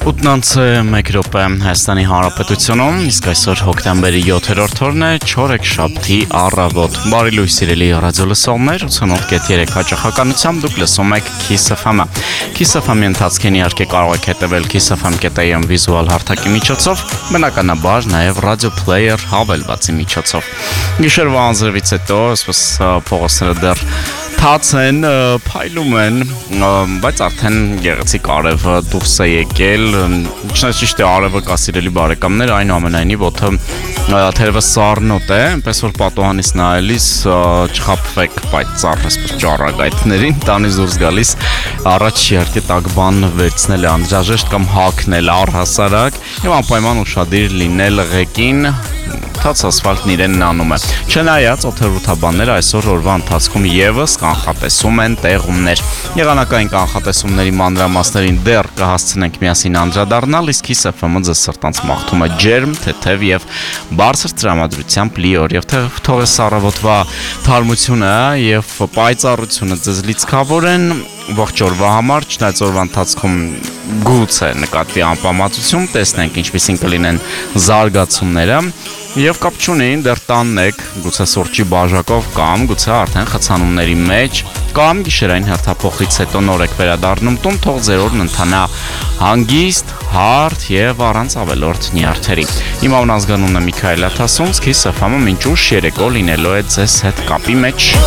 8:01 րոպե Հայաստանի Հանրապետությունում, իսկ այսօր հոկտեմբերի 7-րդ օրն է, չորեքշաբթի առավոտ։ Բարի լույս սիրելի ռադիո լսողներ, 88.3 հաճախականությամբ դուք լսում եք Kiss FM-ը։ Kiss FM-ի ընթացքին իհարկե կարող եք հետևել Kiss FM.am վիզուալ հարթակի միջոցով, բնականաբար նաև Radio Player հավելվածի միջոցով։ Գիշերվա անձրևից հետո, այսպես փողոցները դեռ թաց են, փայլում են, բայց արդեն գեղեցիկ արևը դուրս է եկել, ճիշտ է արևը կա սիրելի բարեկամներ, այնուամենայնիվ օդը թերևս սառնոտ է, այնպես որ պատոհանից նայելիս չխաբվեք պայծառ այսպես ճառագայթներին, տանից դուրս գալիս առաջ իհարկե տաք բան վերցնել է անհրաժեշտ կամ հագնել առհասարակ եւ անպայման ուշադիր լինել ղեկին թաց ասֆալտն իրենն անում է։ Չնայած օդերութաբանները այսօր օրվա ընթացքում եւս կանխատեսում են տեղումներ։ Եղանակային կանխատեսումների մանրամասներին դեռ կհասցնենք միասին անդրադառնալ, իսկ Kiss FM-ը ձեզ սրտանց մաղթում է ջերմ, թեթև եւ բարձր տրամադրությամբ լի օր եւ թողես առավոտվա թարմությունը եւ պայծառությունը ձեզ լիցքավորեն ողջ օրվա համար, չնայած օրվա ընթացքում գուցե նկատի անպամատություն, տեսնենք ինչպիսին կլինեն զարգացումները եւ կապ չունին, դեռ տանն եք, գուցե սուրճի բաժակով կամ գուցե արդեն խցանումների մեջ կամ գիշերային հերթափոխից հետո նոր եք վերադառնում տուն, թող ձեր օրն ընթանա հանգիստ, հարթ եւ առանց ավելորդ նյարդերի։ Իմ անուն ազգանունն է Միքայել Աթասունց, Kiss FM-ը մինչ ուշ երեկո լինելու է ձեզ հետ կապի մեջ։